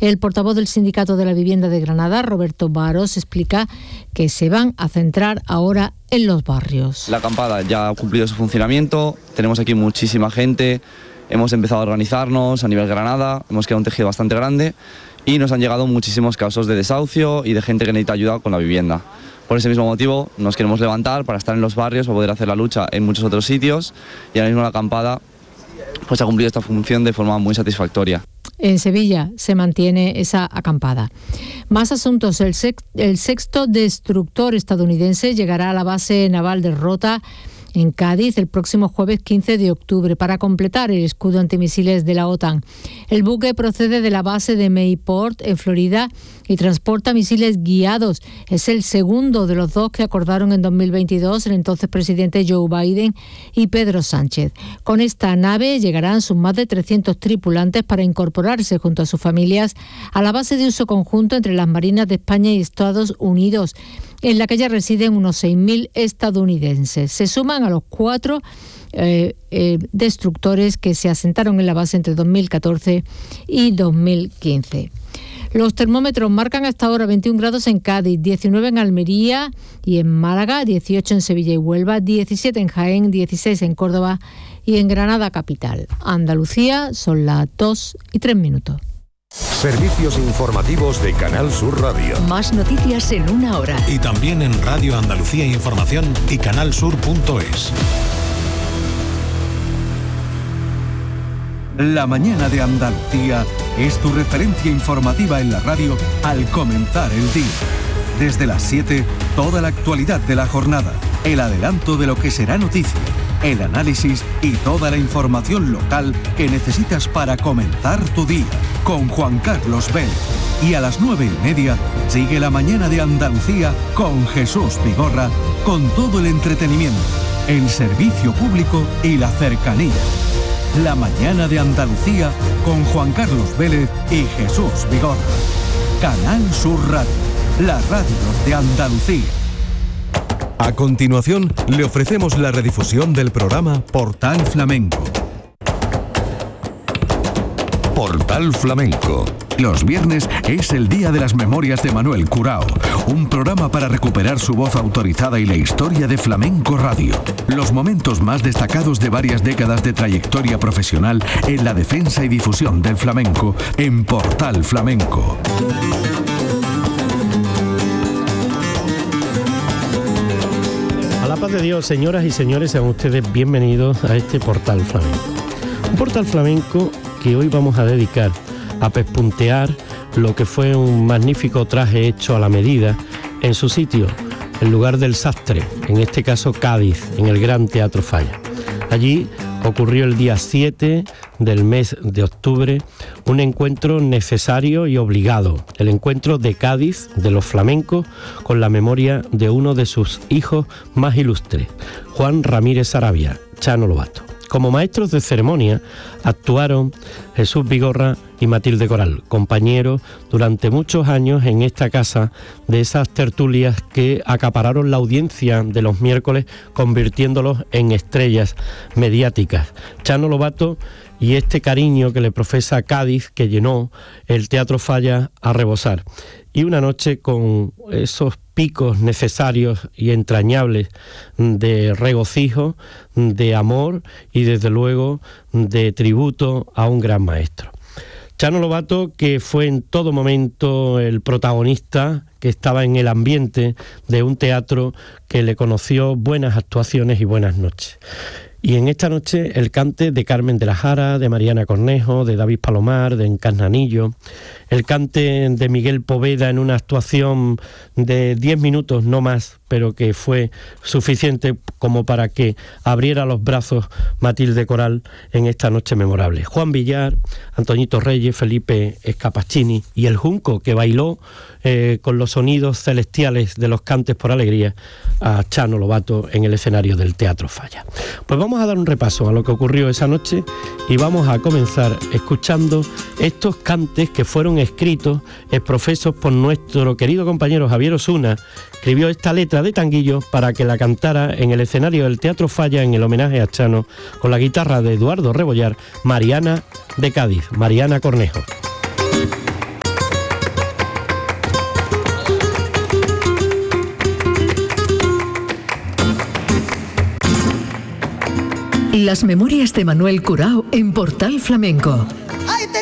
El portavoz del Sindicato de la Vivienda de Granada, Roberto Baros, explica que se van a centrar ahora en los barrios. La acampada ya ha cumplido su funcionamiento, tenemos aquí muchísima gente, hemos empezado a organizarnos a nivel Granada, hemos creado un tejido bastante grande y nos han llegado muchísimos casos de desahucio y de gente que necesita ayuda con la vivienda. Por ese mismo motivo nos queremos levantar para estar en los barrios, para poder hacer la lucha en muchos otros sitios, y ahora mismo la acampada pues ha cumplido esta función de forma muy satisfactoria. En Sevilla se mantiene esa acampada. Más asuntos. El sexto destructor estadounidense llegará a la base naval de Rota, en Cádiz, el próximo jueves 15 de octubre para completar el escudo antimisiles de la OTAN. El buque procede de la base de Mayport, en Florida, y transporta misiles guiados. Es el segundo de los dos que acordaron en 2022 el entonces presidente Joe Biden y Pedro Sánchez. Con esta nave llegarán sus más de 300 tripulantes para incorporarse junto a sus familias a la base de uso conjunto entre las Marinas de España y Estados Unidos, en la que ya residen unos 6.000 estadounidenses. Se suman a los 4 destructores que se asentaron en la base entre 2014 y 2015. Los termómetros marcan hasta ahora 21 grados en Cádiz, 19 en Almería y en Málaga, 18 en Sevilla y Huelva, 17 en Jaén, 16 en Córdoba y en Granada capital. Andalucía son las 2:03. Servicios informativos de Canal Sur Radio. Más noticias en una hora. Y también en Radio Andalucía Información y canalsur.es. La mañana de Andalucía es tu referencia informativa en la radio al comenzar el día. Desde las 7, toda la actualidad de la jornada, el adelanto de lo que será noticia, el análisis y toda la información local que necesitas para comenzar tu día, con Juan Carlos Vélez. Y a las 9:30 sigue la mañana de Andalucía con Jesús Vigorra, con todo el entretenimiento, el servicio público y la cercanía. La mañana de Andalucía con Juan Carlos Vélez y Jesús Vigorra. Canal Sur Radio, la radio de Andalucía. A continuación, le ofrecemos la redifusión del programa Portal Flamenco. Portal Flamenco. Los viernes es el día de las memorias de Manuel Curao, un programa para recuperar su voz autorizada y la historia de Flamenco Radio. Los momentos más destacados de varias décadas de trayectoria profesional en la defensa y difusión del flamenco en Portal Flamenco. A la paz de Dios, señoras y señores, sean ustedes bienvenidos a este Portal Flamenco. Un Portal Flamenco que hoy vamos a dedicar a pespuntear lo que fue un magnífico traje hecho a la medida en su sitio, el lugar del sastre, en este caso Cádiz, en el Gran Teatro Falla. Allí ocurrió el día 7 del mes de octubre un encuentro necesario y obligado, el encuentro de Cádiz, de los flamencos, con la memoria de uno de sus hijos más ilustres, Juan Ramírez Sarabia, Chano Lobato. Como maestros de ceremonia actuaron Jesús Vigorra y Matilde Coral, compañeros durante muchos años en esta casa de esas tertulias que acapararon la audiencia de los miércoles, convirtiéndolos en estrellas mediáticas. Chano Lobato y este cariño que le profesa a Cádiz, que llenó el Teatro Falla a rebosar. Y una noche con esos picos necesarios y entrañables de regocijo, de amor y desde luego de tributo a un gran maestro. Chano Lobato, que fue en todo momento el protagonista, que estaba en el ambiente de un teatro que le conoció buenas actuaciones y buenas noches. Y en esta noche el cante de Carmen de la Jara, de Mariana Cornejo, de David Palomar, de Encarnanillo, el cante de Miguel Poveda en una actuación de 10 minutos, no más, pero que fue suficiente como para que abriera los brazos Matilde Coral en esta noche memorable. Juan Villar, Antoñito Reyes, Felipe Escapaccini y el Junco, que bailó con los sonidos celestiales de los cantes por alegría a Chano Lobato en el escenario del Teatro Falla. Pues vamos a dar un repaso a lo que ocurrió esa noche y vamos a comenzar escuchando estos cantes que fueron escritos, profesos por nuestro querido compañero Javier Osuna. Escribió esta letra de tanguillo para que la cantara en el escenario del Teatro Falla en el homenaje a Chano con la guitarra de Eduardo Rebollar, Mariana de Cádiz, Mariana Cornejo. Las memorias de Manuel Curao en Portal Flamenco. ¡Ay, te